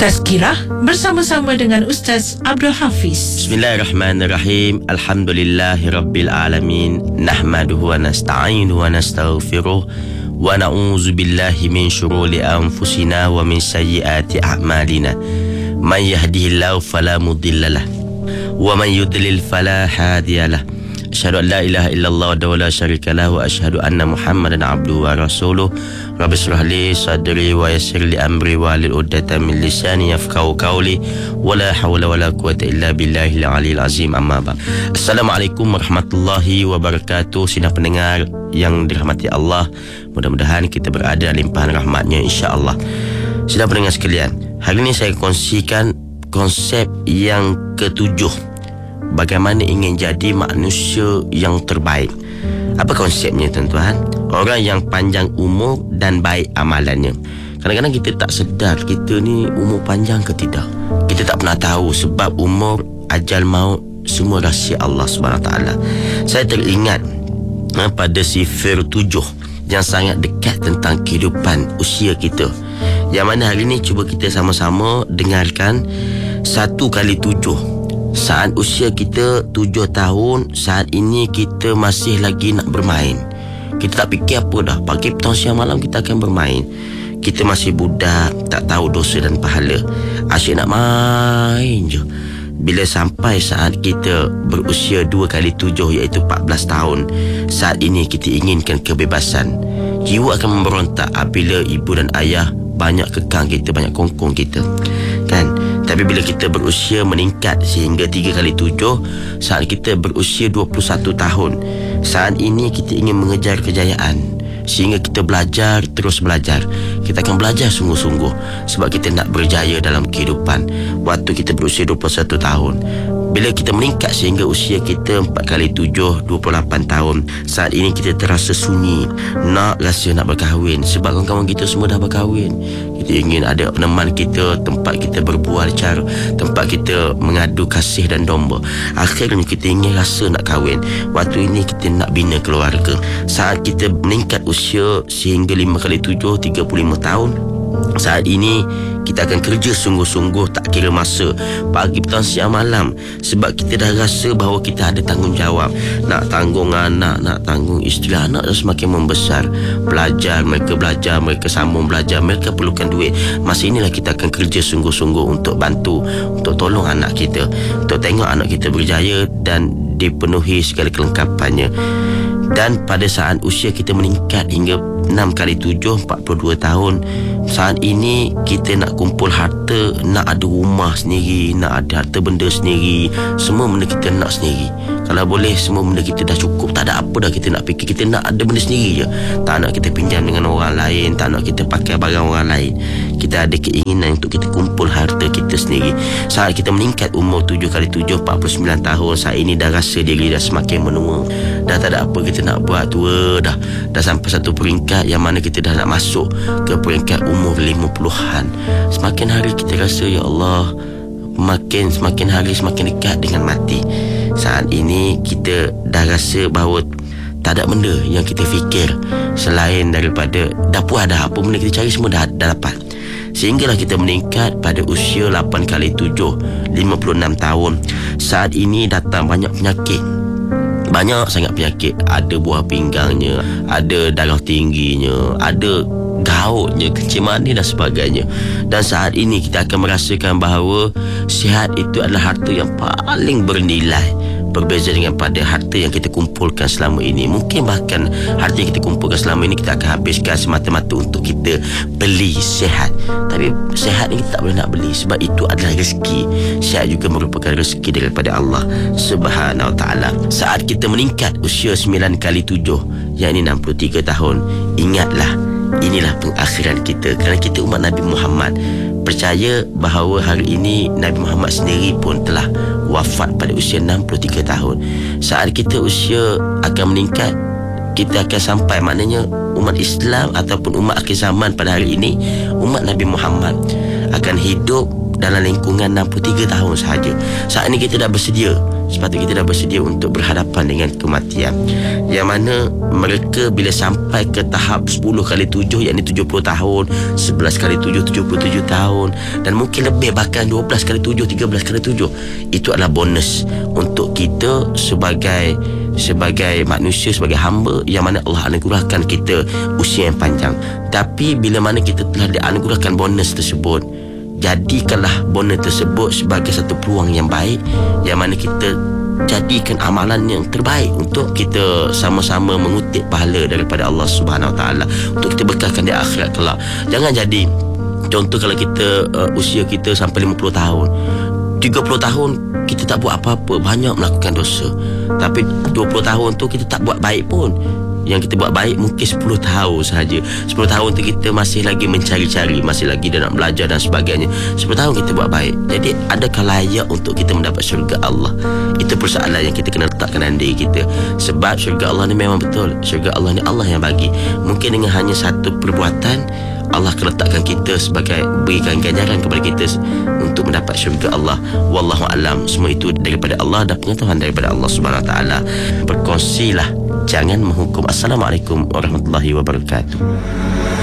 Tazkirah bersama-sama dengan Ustaz Abdul Hafiz. Bismillahirrahmanirrahim. Alhamdulillahirabbil alamin. Nahmaduhu wa nasta'inuhu wa nastaghfiruh wa na'udzu billahi min syururi anfusina wa min sayyiati a'malina. Man yahdihillahu fala mudhillalah wa man yudlil fala hadiyalah. Asyhadu an la ilaha illallah wa la syarikalah wa asyhadu anna Muhammadan abduhu wa rasuluh. Rabbi shrah li sadri wa yassir li amri wa hlul 'uqdatam min lisani yafqahu qawli wa la hawla wa la quwwata illa billahil aliyyil azim. Amma ba'd. Assalamualaikum warahmatullahi wabarakatuh. Sidang pendengar yang dirahmati Allah, mudah-mudahan kita berada dalam limpahan rahmatnya insya-Allah. Sidang pendengar sekalian, hari ini saya kongsikan konsep yang ketujuh, bagaimana ingin jadi manusia yang terbaik. Apa konsepnya tuan-tuan? Orang yang panjang umur dan baik amalannya. Kadang-kadang kita tak sedar kita ni umur panjang ke tidak. Kita tak pernah tahu sebab umur, ajal, maut semua rahsia Allah SWT. Saya teringat pada sifir 7 yang sangat dekat tentang kehidupan usia kita, yang mana hari ni cuba kita sama-sama dengarkan 1 kali 7. Saat usia kita 7 tahun, saat ini kita masih lagi nak bermain. Kita tak fikir apa dah, pagi, petang, siang, malam kita akan bermain. Kita masih budak, tak tahu dosa dan pahala, asyik nak main je. Bila sampai saat kita berusia 2 kali 7 iaitu 14 tahun, saat ini kita inginkan kebebasan. Jiwa akan memberontak apabila ibu dan ayah banyak kekang kita, banyak kongkong kita, kan? Tapi bila kita berusia meningkat sehingga 3 kali 7, saat kita berusia 21 tahun, saat ini kita ingin mengejar kejayaan, sehingga kita belajar, terus belajar. Kita akan belajar sungguh-sungguh sebab kita nak berjaya dalam kehidupan. Waktu kita berusia 21 tahun, bila kita meningkat sehingga usia kita 4 kali 7, 28 tahun, saat ini kita terasa sunyi, rasa nak berkahwin sebab kawan-kawan kita semua dah berkahwin. Kita ingin ada peneman kita, tempat kita berbual cara, tempat kita mengadu kasih dan domba. Akhirnya kita ingin rasa nak kahwin. Waktu ini kita nak bina keluarga. Saat kita meningkat usia sehingga 5 kali 7, 35 tahun, saat ini kita akan kerja sungguh-sungguh, tak kira masa, pagi, petang, siang, malam, sebab kita dah rasa bahawa kita ada tanggungjawab. Nak tanggung anak, nak tanggung isteri. Anak dah semakin membesar, belajar, mereka sambung belajar, mereka perlukan duit. Masa inilah kita akan kerja sungguh-sungguh untuk bantu, untuk tolong anak kita, untuk tengok anak kita berjaya dan dipenuhi segala kelengkapannya. Dan pada saat usia kita meningkat hingga 6 kali 7, 42 tahun, saat ini kita nak kumpul harta, nak ada rumah sendiri, nak ada harta benda sendiri, semua benda kita nak sendiri. Kalau boleh semua benda kita dah cukup, tak ada apa dah kita nak fikir. Kita nak ada benda sendiri je, tak nak kita pinjam dengan orang lain, tak nak kita pakai barang orang lain. Kita ada keinginan untuk kita kumpul harta kita sendiri. Saat kita meningkat umur 7 kali 7, 49 tahun, saat ini dah rasa diri dah semakin menua, dah tak ada apa kita nak buat, tua dah sampai satu peringkat yang mana kita dah nak masuk ke peringkat umur 50-an. Semakin hari kita rasa, ya Allah, semakin hari semakin dekat dengan mati. Saat ini kita dah rasa bahawa tak ada benda yang kita fikir selain daripada dah puas dah, apa benda kita cari semua dah dapat. Sehinggalah kita meningkat pada usia 8 kali 7, 56 tahun. Saat ini datang banyak penyakit, banyak sangat penyakit. Ada buah pinggangnya, ada darah tingginya, ada gautnya, kencing manis dan sebagainya. Dan saat ini kita akan merasakan bahawa sihat itu adalah harta yang paling bernilai, berbeza dengan pada harta yang kita kumpulkan selama ini. Mungkin bahkan harta yang kita kumpulkan selama ini kita akan habiskan semata-mata untuk kita beli sihat. Tapi sihat ni kita tak boleh nak beli sebab itu adalah rezeki. Sihat juga merupakan rezeki daripada Allah Subhanahu Wa Taala. Saat kita meningkat usia 9 kali 7, yang ini 63 tahun, ingatlah inilah pengakhiran kita. Kerana kita umat Nabi Muhammad, percaya bahawa hari ini Nabi Muhammad sendiri pun telah wafat pada usia 63 tahun. Saat kita usia akan meningkat, kita akan sampai, maknanya umat Islam ataupun umat akhir zaman pada hari ini, umat Nabi Muhammad akan hidup dalam lingkungan 63 tahun sahaja. Saat ini kita dah bersedia sepatutnya kita dah bersedia untuk berhadapan dengan kematian. Yang mana mereka bila sampai ke tahap 10 kali 7, yakni 70 tahun, 11 kali 7, 77 tahun, dan mungkin lebih, bahkan 12 kali 7, 13 kali 7, itu adalah bonus untuk kita sebagai manusia, sebagai hamba yang mana Allah anugerahkan kita usia yang panjang. Tapi bila mana kita telah dianugerahkan bonus tersebut, jadikanlah bonus tersebut sebagai satu peluang yang baik, yang mana kita jadikan amalan yang terbaik untuk kita sama-sama mengutip pahala daripada Allah Subhanahu Wa Taala, untuk kita bekalkan di akhirat kelak. Jangan jadi contoh, kalau kita usia kita sampai 50 tahun, 30 tahun kita tak buat apa-apa, banyak melakukan dosa. Tapi 20 tahun tu kita tak buat baik pun. Yang kita buat baik mungkin 10 tahun sahaja. 10 tahun tu kita masih lagi mencari-cari, masih lagi nak belajar dan sebagainya. 10 tahun kita buat baik. Jadi adakah layak untuk kita mendapat syurga Allah? Itu persoalan yang kita kena letakkan dalam diri kita. Sebab syurga Allah ni memang betul, syurga Allah ni Allah yang bagi. Mungkin dengan hanya satu perbuatan Allah akan letakkan kita sebagai, berikan ganjaran kepada kita untuk mendapat syurga Allah. Wallahu alam. Semua itu daripada Allah dan pengetahuan daripada Allah Subhanahu Wa Taala. Berkongsilah, jangan menghukum. Assalamualaikum warahmatullahi wabarakatuh.